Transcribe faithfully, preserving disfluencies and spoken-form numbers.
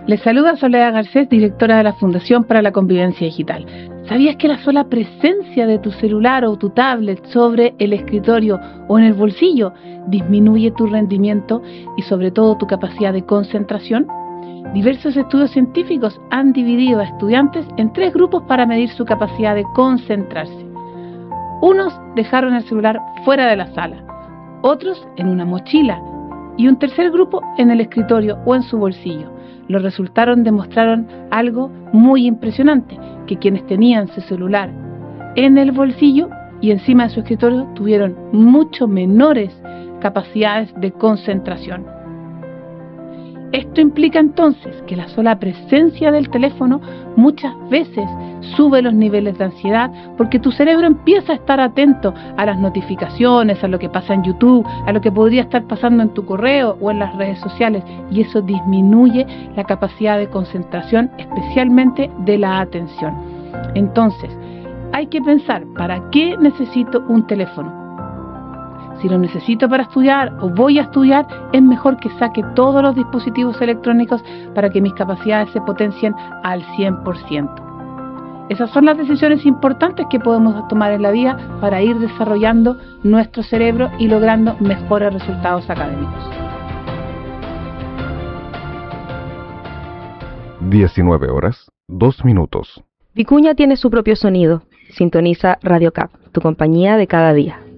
Les saluda Soledad Garcés, directora de la Fundación para la Convivencia Digital. ¿Sabías que la sola presencia de tu celular o tu tablet sobre el escritorio o en el bolsillo disminuye tu rendimiento y sobre todo tu capacidad de concentración? Diversos estudios científicos han dividido a estudiantes en tres grupos para medir su capacidad de concentrarse. Unos dejaron el celular fuera de la sala, otros en una mochila y un tercer grupo en el escritorio o en su bolsillo. Los resultados demostraron algo muy impresionante, que quienes tenían su celular en el bolsillo y encima de su escritorio tuvieron mucho menores capacidades de concentración. Esto implica entonces que la sola presencia del teléfono muchas veces sube los niveles de ansiedad porque tu cerebro empieza a estar atento a las notificaciones, a lo que pasa en YouTube, a lo que podría estar pasando en tu correo o en las redes sociales, y eso disminuye la capacidad de concentración, especialmente de la atención. Entonces, hay que pensar, ¿para qué necesito un teléfono? Si lo necesito para estudiar o voy a estudiar, es mejor que saque todos los dispositivos electrónicos para que mis capacidades se potencien al cien por ciento. Esas son las decisiones importantes que podemos tomar en la vida para ir desarrollando nuestro cerebro y logrando mejores resultados académicos. diecinueve horas, dos minutos. Vicuña tiene su propio sonido. Sintoniza Radio Cap, tu compañía de cada día.